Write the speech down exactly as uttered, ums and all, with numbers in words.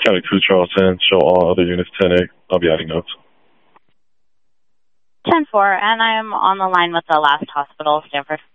County two, Charleston. Show all other units ten eight. I'll be adding notes. ten four, and I am on the line with the last hospital, Stanford.